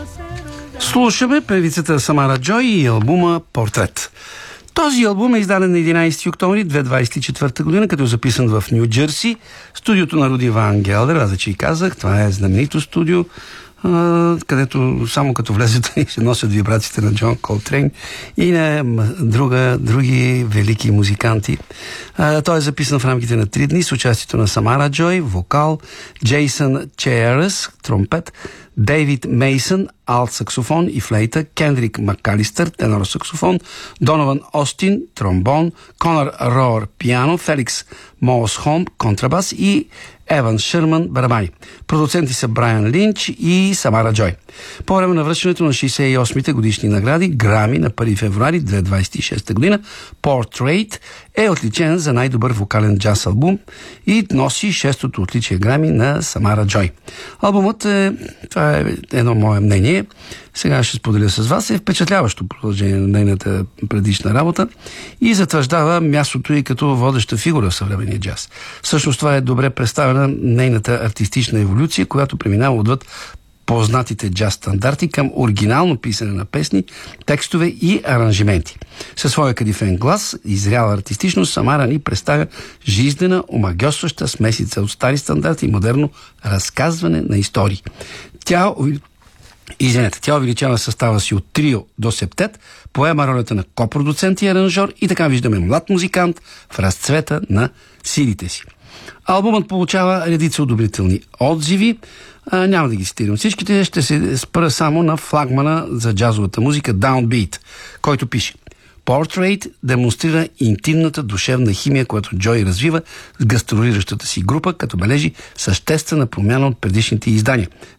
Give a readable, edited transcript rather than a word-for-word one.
Слушаме певицата Самара Джой и албума «Портрет». Този албум е издаден на 11 октомври 2024 година, като е записан в Ню Джерси, студиото на Руди Ван Гелдер. Аз вече и казах, това е знаменито студио, където само като влезете се носят вибрациите на Джон Колтрейн и на други велики музиканти. Той е записан в рамките на 3 дни с участието на Самара Джой, вокал, Джейсън Чеърс, тромпет, Дейвид Мейсън, алт саксофон и флейта, Кендрик Макалистър, тенор саксофон, Донован Остин, тромбон, Конър Роър, пиано, Феликс Моусхолм, контрабас и Еван Шърман, барабани. Продуценти са Брайан Линч и Самара Джой. По време на връчването на 68-те годишни награди Грами на 1 февруари 2026 година, Portrait е отличен за най-добър вокален джаз албум и носи 6-то отличие Грами на Самара Джой. Албумът това е едно мое мнение, сега ще споделя с вас, е впечатляващо продължение на нейната предишна работа и затвърждава мястото й като водеща фигура в съвременния джаз. Всъщност това е добре представена нейната артистична еволюция, която преминава отвъд познатите джаз стандарти към оригинално писане на песни, текстове и аранжименти. Със своя кадифен глас и зряла артистичност Самара ни представя жизнена, омагьосваща смесица от стари стандарти и модерно разказване на истории. Тя увеличава състава си от трио до септет, поема ролята на копродуцент и аранжор и така виждаме млад музикант в разцвета на силите си. Албумът получава редица одобрителни отзиви. Няма да ги цитирам всичките, ще се спра само на флагмана за джазовата музика Downbeat, който пише: Portrait демонстрира интимната душевна химия, която Джой развива с гастролиращата си група, като бележи съществена промяна от предишните издания.